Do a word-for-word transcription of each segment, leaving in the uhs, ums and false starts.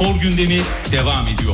spor gündemi devam ediyor.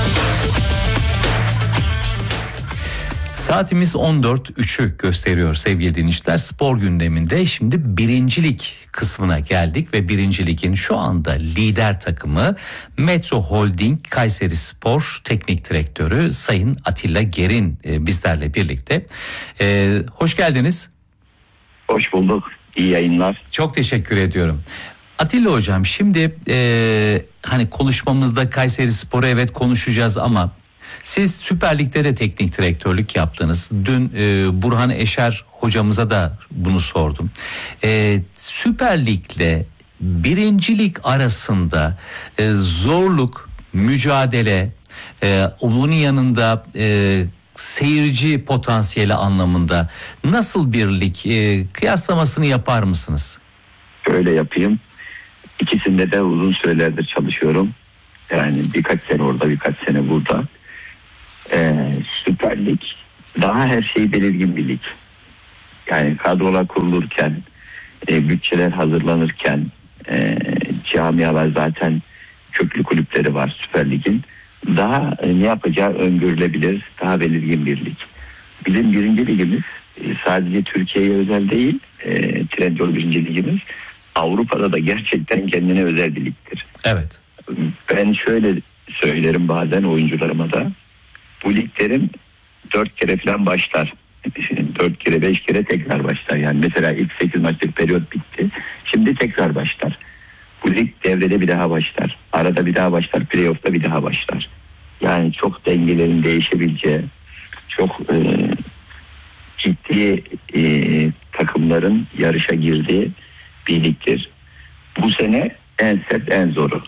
Saatimiz on dört üçü gösteriyor sevgili dinleyiciler. Spor gündeminde şimdi birincilik kısmına geldik ve birincilik'in şu anda lider takımı Metro Holding Kayserispor Teknik Direktörü Sayın Atilla Gerin e, bizlerle birlikte. E, hoş geldiniz. Hoş bulduk. İyi yayınlar. Çok teşekkür ediyorum. Atilla Hocam, şimdi e, hani konuşmamızda Kayserispor'u evet konuşacağız ama siz Süper Lig'de de teknik direktörlük yaptınız. Dün e, Burhan Eşer hocamıza da bunu sordum. E, Süper Lig'le birincilik arasında e, zorluk, mücadele, e, bunun yanında e, seyirci potansiyeli anlamında nasıl bir lig, e, kıyaslamasını yapar mısınız? Öyle yapayım. İkisinde de uzun sürelerdir çalışıyorum. Yani birkaç sene orada, birkaç sene burada. Ee, Süper Lig daha her şey belirgin bir lig. Yani kadrolar kurulurken, e, bütçeler hazırlanırken, e, camialar zaten köklü kulüpleri var Süper Lig'in. Daha e, ne yapacağı öngörülebilir, daha belirgin bir lig. Bizim birinci ligimiz e, sadece Türkiye'ye özel değil, e, Trendyol birinci ligimiz Avrupa'da da gerçekten kendine özel bir ligdir. Evet. Ben şöyle söylerim bazen oyuncularıma da. Bu liglerin dört kere falan başlar. Dört kere beş kere tekrar başlar. Yani mesela ilk sekiz maçlık periyot bitti. Şimdi tekrar başlar. Bu lig devrede bir daha başlar. Arada bir daha başlar. Playoff'ta bir daha başlar. Yani çok dengelerin değişebileceği, çok e, ciddi e, takımların yarışa girdiği bir ligdir. Bu sene en sert, en zoru.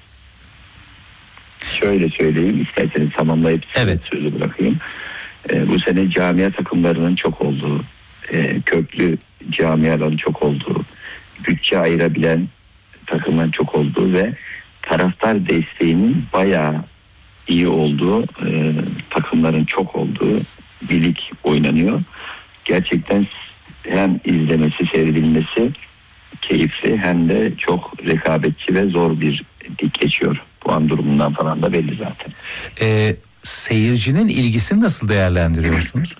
Şöyle söyleyeyim, isterseniz tamamlayıp evet. sözü bırakayım. Ee, bu sene camia takımlarının çok olduğu, e, köklü camiaların çok olduğu, bütçe ayırabilen takımların çok olduğu ve taraftar desteğinin bayağı iyi olduğu, e, takımların çok olduğu bir lig oynanıyor. Gerçekten hem izlemesi, seyredilmesi keyifli hem de çok rekabetçi ve zor bir lig geçiyor. Puan durumundan falan da belli zaten. Ee, seyircinin ilgisini nasıl değerlendiriyorsunuz?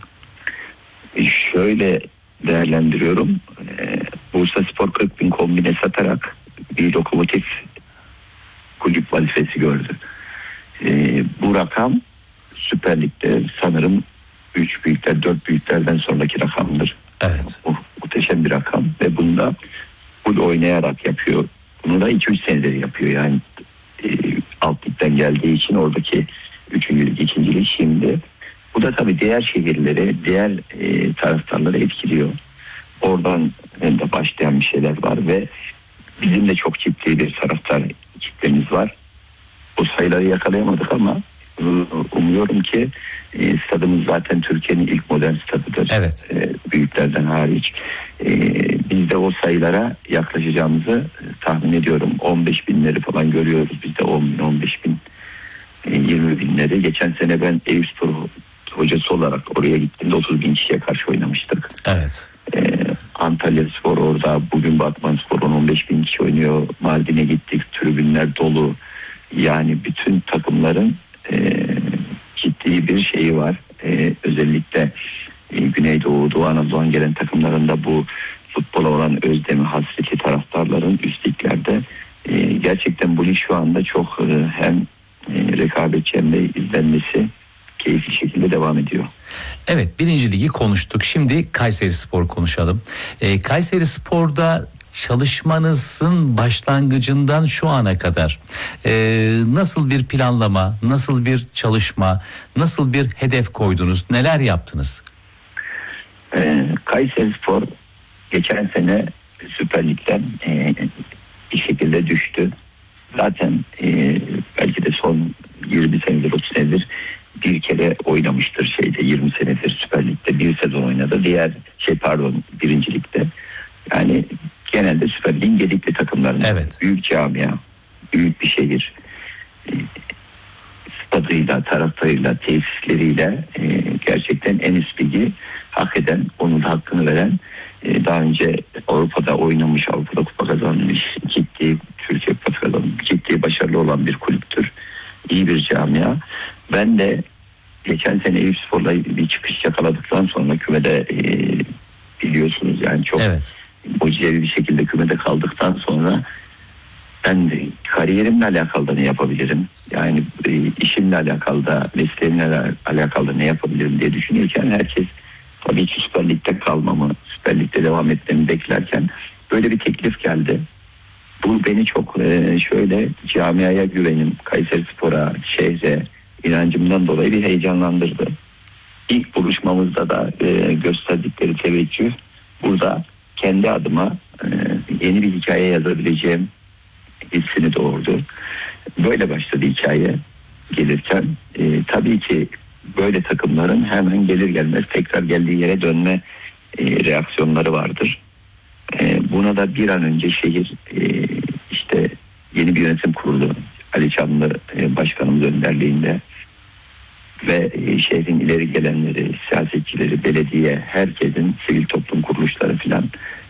Şöyle değerlendiriyorum. Ee, Bursaspor kırk bin kombine satarak bir lokomotif kulüp vazifesi gördü. Ee, bu rakam Süper Lig'de sanırım üç büyükler, dört büyüklerden sonraki rakamdır. Evet. Bu muhteşem bir rakam ve bunda full oynayarak yapıyor. Bunu da iki üç senedir yapıyor yani. E, alt ligden geldiği için oradaki üçüncülük, ikincilik şimdi. Bu da tabii diğer şehirleri, diğer e, taraftarları etkiliyor. Oradan de başlayan bir şeyler var ve bizim de çok ciddi bir taraftar kitlemiz var. O sayıları yakalayamadık ama umuyorum ki e, stadımız zaten Türkiye'nin ilk modern stadıdır. Evet. E, büyüklerden hariç. E, biz de o sayılara yaklaşacağımızı e, tahmin ediyorum. on beş binleri falan görüyoruz. Biz de on bin, on beş bin, e, yirmi binleri. Geçen sene ben Eyüpspor hocası olarak oraya gittiğimde otuz bin kişiye karşı oynamıştık. Evet. E, Antalyaspor orada, bugün Batmanspor on on beş bin kişi oynuyor. Mardin'e gittik, tribünler dolu. Yani bütün takımların e, ciddi bir şeyi var. E, özellikle e, Güneydoğu, Doğu Anadolu'dan gelen takımlarında bu futbola olan özlemi, hasreti taraftarların üst liglerde e, gerçekten bu lig şu anda çok e, hem e, rekabetçi hem de izlenmesi keyifli şekilde devam ediyor. Evet, birinci ligi konuştuk. Şimdi Kayserispor konuşalım. Ee, Kayserispor'da çalışmanızın başlangıcından şu ana kadar e, nasıl bir planlama, nasıl bir çalışma, nasıl bir hedef koydunuz, neler yaptınız? Ee, Kayserispor geçen sene Süper Lig'den e, bir şekilde düştü. Zaten e, belki de son yirmi senedir, otuz senedir bir kere oynamıştır şeyde, yirmi senedir Süper Lig'de bir sezon oynadı. Diğer şey pardon birinci ligde. Yani genelde Süper Lig'in gedikli takımlarında. Evet. Büyük camia, büyük bir şehir. E, stadıyla, taraftarıyla, tesisleriyle e, gerçekten en üst ligi hak eden, onun da hakkını veren, e, daha önce Avrupa'da oynamış, Avrupa'da kupa kazanmış, ciddi Türkiye kupası kazanmış, ciddi başarılı olan bir kulüptür. iyi bir camia. Ben de geçen sene Eyüpspor'la bir çıkış yakaladıktan sonra kümede e, biliyorsunuz yani çok Evet. mucizevi bir şekilde kümede kaldıktan sonra ben de kariyerimle alakalı da ne yapabilirim? Yani e, işimle alakalı da, mesleğimle alakalı da ne yapabilirim diye düşünürken herkes tabii ki Süper Lig'de kalmamı, Süper Lig'de devam etmemi beklerken böyle bir teklif geldi. Bu beni çok e, şöyle camiaya güvenim, Kayserispor'a, şehre inancımdan dolayı bir heyecanlandırdı. İlk buluşmamızda da e, gösterdikleri teveccüh burada kendi adıma e, yeni bir hikaye yazabileceğim hissini doğurdu. Böyle başladı hikaye gelirken. E, tabii ki böyle takımların hemen gelir gelmez tekrar geldiği yere dönme e, reaksiyonları vardır. E, buna da bir an önce şehir e, işte yeni bir yönetim kurulu Ali Çamlı e, başkanımız önderliğinde ve e, şehrin ileri gelenleri, siyasetçileri, belediye, herkesin, sivil toplum kuruluşları filan